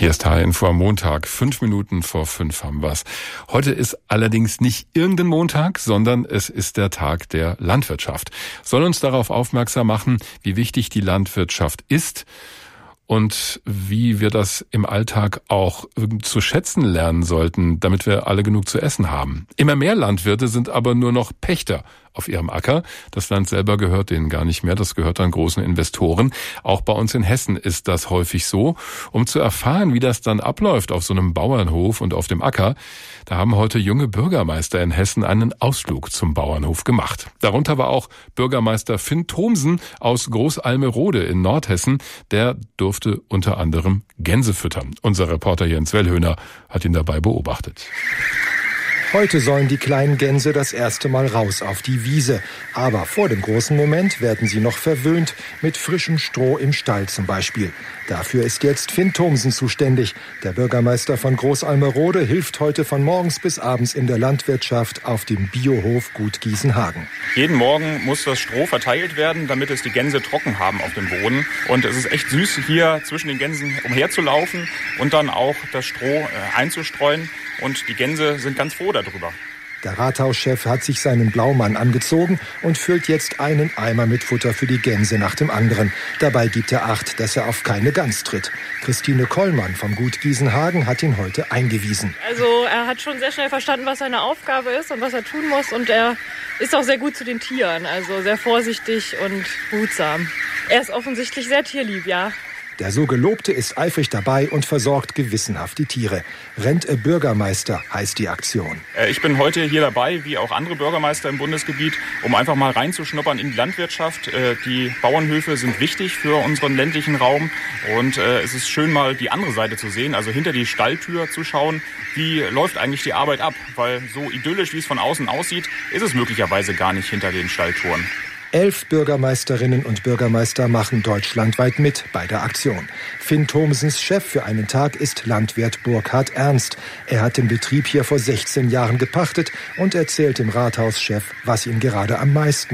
Hier ist HR-Info am Montag. 5 Minuten vor 5 haben wir's. Heute ist allerdings nicht irgendein Montag, sondern es ist der Tag der Landwirtschaft. Soll uns darauf aufmerksam machen, wie wichtig die Landwirtschaft ist und wie wir das im Alltag auch zu schätzen lernen sollten, damit wir alle genug zu essen haben. Immer mehr Landwirte sind aber nur noch Pächter auf ihrem Acker. Das Land selber gehört denen gar nicht mehr, das gehört dann großen Investoren. Auch bei uns in Hessen ist das häufig so. Um zu erfahren, wie das dann abläuft auf so einem Bauernhof und auf dem Acker, da haben heute junge Bürgermeister in Hessen einen Ausflug zum Bauernhof gemacht. Darunter war auch Bürgermeister Finn Thomsen aus Großalmerode in Nordhessen. Der durfte unter anderem Gänse füttern. Unser Reporter Jens Wellhöhner hat ihn dabei beobachtet. Heute sollen die kleinen Gänse das erste Mal raus auf die Wiese. Aber vor dem großen Moment werden sie noch verwöhnt, mit frischem Stroh im Stall zum Beispiel. Dafür ist jetzt Finn Thomsen zuständig. Der Bürgermeister von Großalmerode hilft heute von morgens bis abends in der Landwirtschaft auf dem Biohof Gut Giesenhagen. Jeden Morgen muss das Stroh verteilt werden, damit es die Gänse trocken haben auf dem Boden. Und es ist echt süß, hier zwischen den Gänsen umherzulaufen und dann auch das Stroh einzustreuen. Und die Gänse sind ganz froh darüber. Der Rathauschef hat sich seinen Blaumann angezogen und füllt jetzt einen Eimer mit Futter für die Gänse nach dem anderen. Dabei gibt er Acht, dass er auf keine Gans tritt. Christine Kollmann vom Gut Giesenhagen hat ihn heute eingewiesen. Also er hat schon sehr schnell verstanden, was seine Aufgabe ist und was er tun muss. Und er ist auch sehr gut zu den Tieren, also sehr vorsichtig und behutsam. Er ist offensichtlich sehr tierlieb, ja. Der so Gelobte ist eifrig dabei und versorgt gewissenhaft die Tiere. Rente Bürgermeister heißt die Aktion. Ich bin heute hier dabei, wie auch andere Bürgermeister im Bundesgebiet, um einfach mal reinzuschnuppern in die Landwirtschaft. Die Bauernhöfe sind wichtig für unseren ländlichen Raum und es ist schön, mal die andere Seite zu sehen, also hinter die Stalltür zu schauen, wie läuft eigentlich die Arbeit ab. Weil so idyllisch, wie es von außen aussieht, ist es möglicherweise gar nicht hinter den Stalltoren. 11 Bürgermeisterinnen und Bürgermeister machen deutschlandweit mit bei der Aktion. Finn Thomsens Chef für einen Tag ist Landwirt Burkhard Ernst. Er hat den Betrieb hier vor 16 Jahren gepachtet und erzählt dem Rathauschef, was ihn gerade am meisten